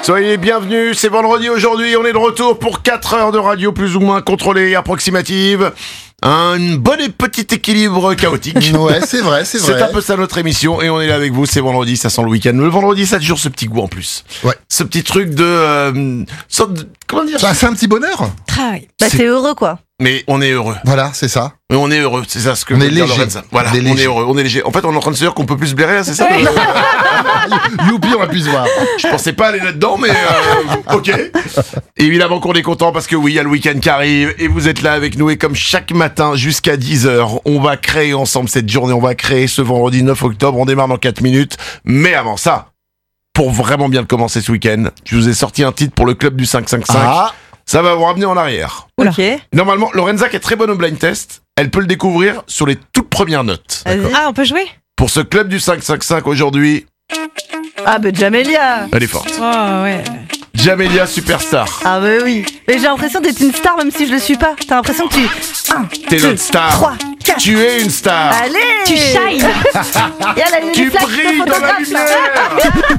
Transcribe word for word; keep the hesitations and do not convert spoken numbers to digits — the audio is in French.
Soyez bienvenus, c'est vendredi aujourd'hui, on est de retour pour quatre heures de radio plus ou moins contrôlée et approximative. Un bon et petit équilibre chaotique. Ouais, c'est vrai, c'est vrai. C'est un peu ça notre émission et on est là avec vous, c'est vendredi, ça sent le week-end. Le vendredi, ça a toujours ce petit goût en plus. Ouais. Ce petit truc de... Euh, sorte de comment dire Ça, c'est un petit bonheur. Travail. Bah C'est- t'es heureux quoi. Mais on est heureux. Voilà, c'est ça. Mais on est heureux, c'est ça ce que On veut est dire léger. Lorenza. Voilà, On est on est léger. heureux, on est léger. En fait, on est en train de se dire qu'on peut plus se blairer là, c'est ça le- Youpi, on va plus se voir. Je pensais pas aller là-dedans, mais euh, ok. Évidemment qu'on est content parce que oui, il y a le week-end qui arrive et vous êtes là avec nous. Et comme chaque matin jusqu'à dix heures, on va créer ensemble cette journée. On va créer ce vendredi neuf octobre. On démarre dans quatre minutes. Mais avant ça, pour vraiment bien le commencer ce week-end, je vous ai sorti un titre pour le club du cinq cinq cinq. Ah, Ça va vous ramener en arrière. Oula. Ok. Normalement, Lorenza, qui est très bonne au blind test, elle peut le découvrir sur les toutes premières notes. Vas-y. Ah, on peut jouer? Pour ce club du cinq cinq cinq aujourd'hui, Ah bah Jamelia. elle est forte. Oh, ouais. Jamelia Superstar. Ah bah oui. Mais j'ai l'impression d'être une star même si je le suis pas. T'as l'impression que tu... un, T'es deux, notre star. trois, quatre. Tu es une star. Allez. Tu shines. Y'a la Tu les flaques de brilles dans la photographe, là. lumière.